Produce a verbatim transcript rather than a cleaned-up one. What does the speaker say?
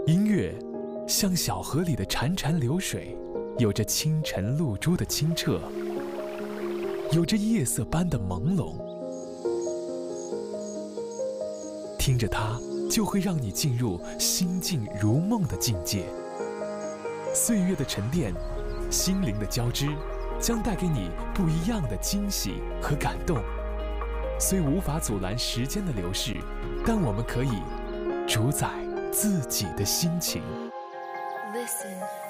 音乐像小河里的潺潺流水，有着清晨露珠的清澈，有着夜色般的朦胧。听着它，就会让你进入心静如梦的境界。岁月的沉淀，心灵的交织，将带给你不一样的惊喜和感动。虽无法阻拦时间的流逝，但我们可以主宰自己的心情。Listen.